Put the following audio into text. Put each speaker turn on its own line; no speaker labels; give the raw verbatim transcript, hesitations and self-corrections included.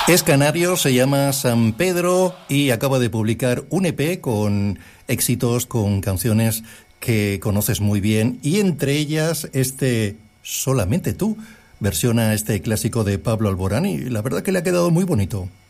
Es canario, se llama San Pedro y acaba de publicar un E P con éxitos, con canciones que conoces muy bien, y entre ellas este Solamente tú versiona este clásico de Pablo Alborán y la verdad que le ha quedado muy bonito.